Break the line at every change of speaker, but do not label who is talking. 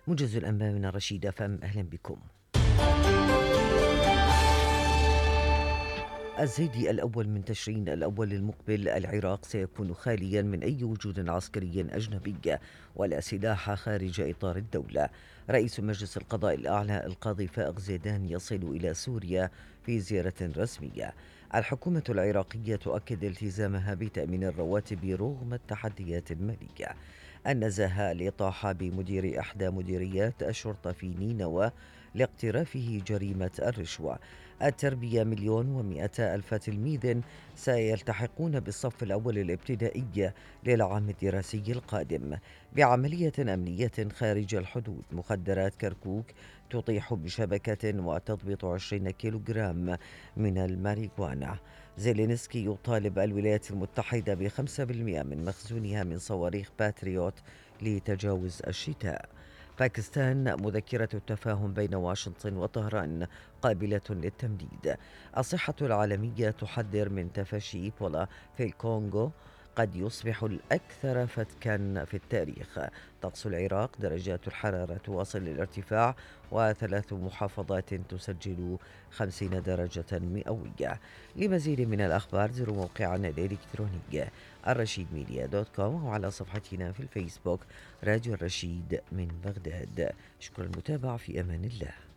موجز الأنباء من الرشيد FM، أهلا بكم. الزيدي الأول من تشرين الأول المقبل العراق سيكون خاليا من أي وجود عسكري أجنبي ولا سلاح خارج إطار الدولة. رئيس مجلس القضاء الأعلى القاضي فائق زيدان يصل إلى سوريا في زيارة رسمية. الحكومة العراقية تؤكد التزامها بتأمين الرواتب رغم التحديات المالية. النزاهة الإطاحة بمدير إحدى مديريات الشرطة في نينوى لاقترافه جريمة الرشوة. التربية 1,100,000 تلميذ سيلتحقون بالصف الأول الابتدائي للعام الدراسي القادم. بعملية أمنية خارج الحدود، مخدرات كركوك تطيح بشبكة وتضبط 20 كيلوغرام من الماريجوانا. زيلينسكي يطالب الولايات المتحدة ب5% من مخزونها من صواريخ باتريوت لتجاوز الشتاء. باكستان مذكرة التفاهم بين واشنطن وطهران قابلة للتمديد. الصحة العالمية تحذر من تفشي إيبولا في الكونغو، قد يصبح الأكثر فتكا في التاريخ. طقس العراق: درجات الحرارة تواصل الارتفاع، وثلاث محافظات تسجل 50 درجة مئوية. لمزيد من الأخبار زوروا موقعنا الإلكتروني الرشيد وعلى صفحتنا في الفيسبوك راديو الرشيد من بغداد. شكرا المتابعة، في أمان الله.